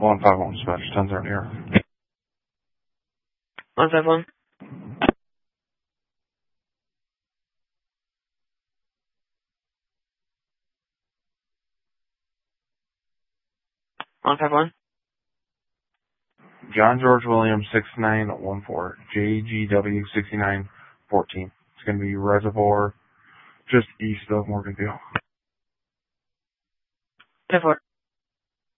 151 dispatch, 10-0 here. 151. 151. John George Williams 6914, JGW 6914. It's going to be Reservoir, just east of Morganville. 10-4.